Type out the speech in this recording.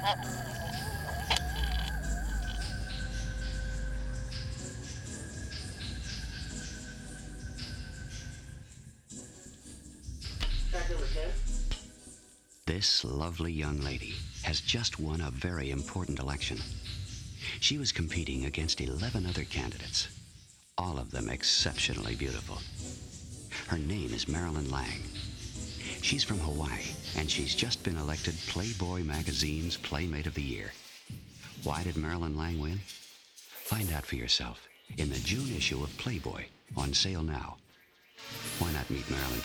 Track number 10. This lovely young lady has just won a very important election. She was competing against 11 other candidates, all of them exceptionally beautiful. Her name is Marilyn Lang. She's from Hawaii, and she's just been elected Playboy magazine's Playmate of the Year. Why did Marilyn Lang win? Find out for yourself in the June issue of Playboy, on sale now. Why not meet Marilyn